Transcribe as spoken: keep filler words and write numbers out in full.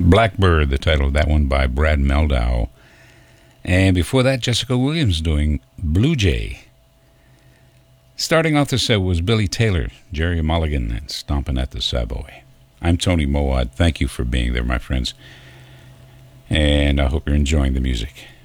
Blackbird, the title of that one by Brad Mehldau. And before that, Jessica Williams doing Blue Jay. Starting off the set was Billy Taylor, Jerry Mulligan, and Stompin' at the Savoy. I'm Tony Mowat. Thank you for being there, my friends. And I hope you're enjoying the music.